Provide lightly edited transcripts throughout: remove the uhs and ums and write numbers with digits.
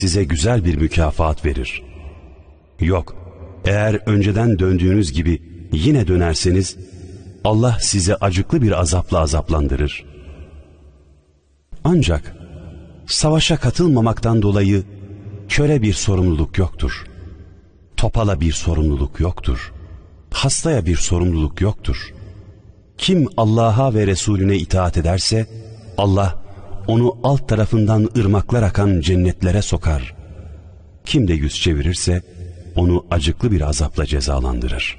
size güzel bir mükafat verir. Yok, eğer önceden döndüğünüz gibi yine dönerseniz, Allah size acıklı bir azapla azaplandırır. Ancak savaşa katılmamaktan dolayı köre bir sorumluluk yoktur. Topala bir sorumluluk yoktur. Hastaya bir sorumluluk yoktur. Kim Allah'a ve Resulüne itaat ederse, Allah onu alt tarafından ırmaklar akan cennetlere sokar. Kim de yüz çevirirse, onu acıklı bir azapla cezalandırır.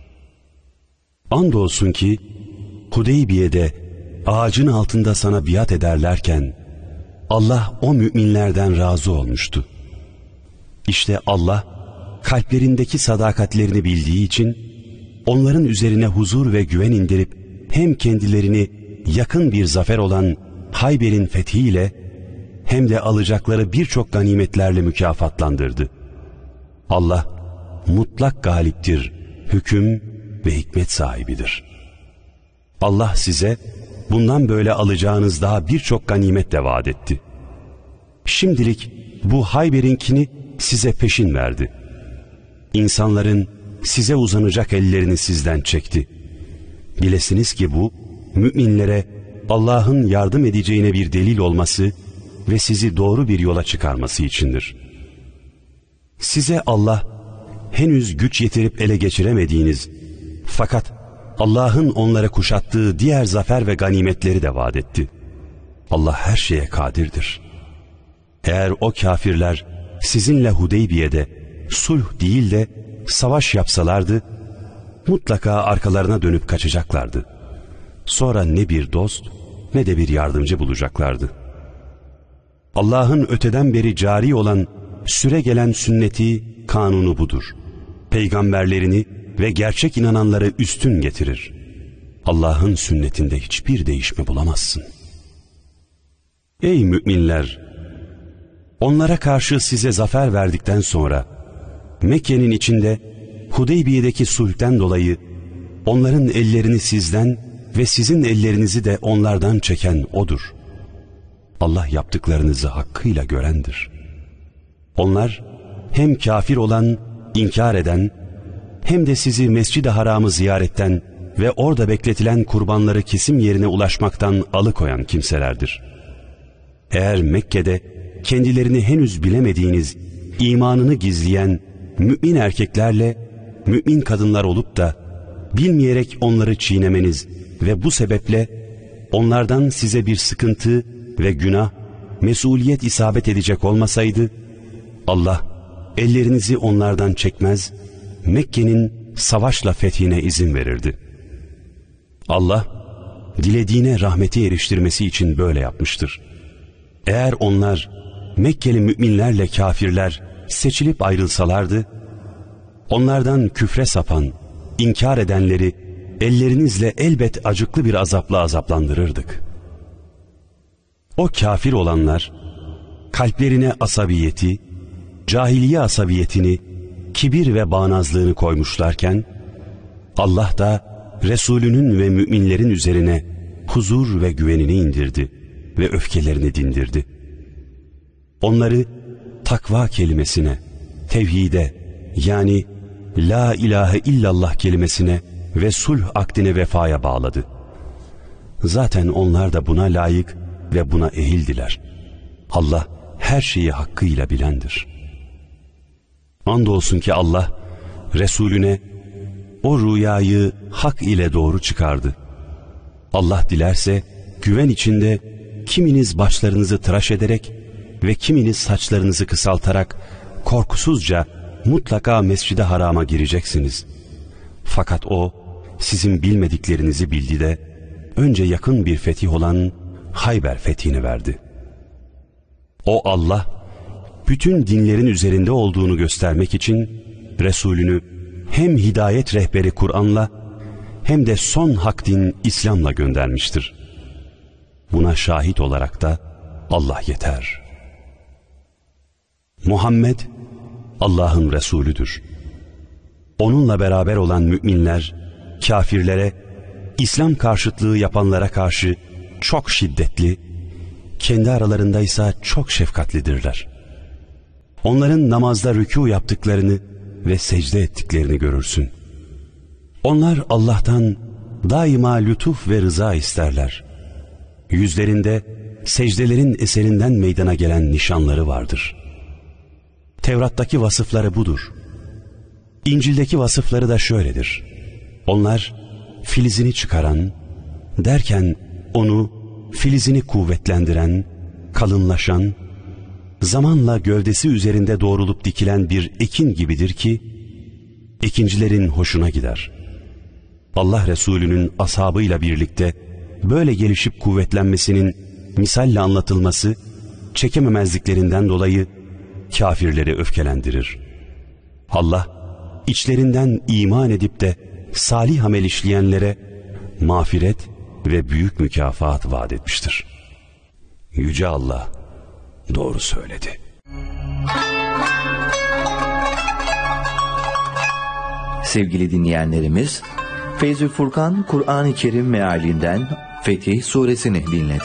Andolsun ki, Hudeybiye'de ağacın altında sana biat ederlerken, Allah o müminlerden razı olmuştu. İşte Allah, kalplerindeki sadakatlerini bildiği için, onların üzerine huzur ve güven indirip, hem kendilerini yakın bir zafer olan Hayber'in fethiyle, hem de alacakları birçok ganimetlerle mükafatlandırdı. Allah, mutlak galiptir, hüküm ve hikmet sahibidir. Allah size, bundan böyle alacağınız daha birçok ganimet de vaat etti. Şimdilik bu Hayber'inkini size peşin verdi. İnsanların size uzanacak ellerini sizden çekti. Bilesiniz ki bu, müminlere Allah'ın yardım edeceğine bir delil olması ve sizi doğru bir yola çıkarması içindir. Size Allah, henüz güç yetirip ele geçiremediğiniz, fakat Allah'ın onlara kuşattığı diğer zafer ve ganimetleri de vaat etti. Allah her şeye kadirdir. Eğer o kafirler sizinle Hudeybiye'de sulh değil de savaş yapsalardı, mutlaka arkalarına dönüp kaçacaklardı. Sonra ne bir dost ne de bir yardımcı bulacaklardı. Allah'ın öteden beri cari olan süre gelen sünneti, kanunu budur. Peygamberlerini ve gerçek inananları üstün getirir. Allah'ın sünnetinde hiçbir değişme bulamazsın. Ey müminler! Onlara karşı size zafer verdikten sonra, Mekke'nin içinde Hudeybiye'deki sulhten dolayı, onların ellerini sizden ve sizin ellerinizi de onlardan çeken O'dur. Allah yaptıklarınızı hakkıyla görendir. Onlar, hem kafir olan, inkar eden, hem de sizi Mescid-i Haram'ı ziyaretten ve orada bekletilen kurbanları kesim yerine ulaşmaktan alıkoyan kimselerdir. Eğer Mekke'de kendilerini henüz bilemediğiniz, imanını gizleyen mümin erkeklerle mümin kadınlar olup da bilmeyerek onları çiğnemeniz ve bu sebeple onlardan size bir sıkıntı ve günah, mesuliyet isabet edecek olmasaydı, Allah ellerinizi onlardan çekmez, Mekke'nin savaşla fethine izin verirdi. Allah, dilediğine rahmeti eriştirmesi için böyle yapmıştır. Eğer onlar, Mekkeli müminlerle kafirler seçilip ayrılsalardı, onlardan küfre sapan, inkar edenleri ellerinizle elbet acıklı bir azapla azaplandırırdık. O kafir olanlar, kalplerine asabiyeti, cahiliye asabiyetini, kibir ve bağnazlığını koymuşlarken, Allah da Resulünün ve müminlerin üzerine huzur ve güvenini indirdi ve öfkelerini dindirdi. Onları takva kelimesine, tevhide, yani la ilahe illallah kelimesine ve sulh akdine vefaya bağladı. Zaten onlar da buna layık ve buna ehildiler. Allah her şeyi hakkıyla bilendir. Andolsun ki Allah, Resulüne o rüyayı hak ile doğru çıkardı. Allah dilerse güven içinde kiminiz başlarınızı tıraş ederek ve kiminiz saçlarınızı kısaltarak korkusuzca mutlaka Mescid-i Haram'a gireceksiniz. Fakat O sizin bilmediklerinizi bildi de önce yakın bir fetih olan Hayber fethini verdi. O Allah, bütün dinlerin üzerinde olduğunu göstermek için Resulünü hem hidayet rehberi Kur'an'la hem de son hak din İslam'la göndermiştir. Buna şahit olarak da Allah yeter. Muhammed Allah'ın Resulüdür. Onunla beraber olan müminler kafirlere, İslam karşıtlığı yapanlara karşı çok şiddetli, kendi aralarında ise çok şefkatlidirler. onların namazda rükû yaptıklarını ve secde ettiklerini görürsün. Onlar Allah'tan daima lütuf ve rıza isterler. Yüzlerinde secdelerin eserinden meydana gelen nişanları vardır. Tevrat'taki vasıfları budur. İncil'deki vasıfları da şöyledir. Onlar filizini çıkaran, derken onu filizini kuvvetlendiren, kalınlaşan, zamanla gövdesi üzerinde doğrulup dikilen bir ekin gibidir ki, ekincilerin hoşuna gider. Allah Resulü'nün ashabıyla birlikte böyle gelişip kuvvetlenmesinin misalle anlatılması, çekememezliklerinden dolayı kafirleri öfkelendirir. Allah, içlerinden iman edip de salih amel işleyenlere mağfiret ve büyük mükafat vaat etmiştir. Yüce Allah doğru söyledi. Sevgili dinleyenlerimiz, Feyzül Furkan Kur'an-ı Kerim mealinden Fetih Suresini dinledi.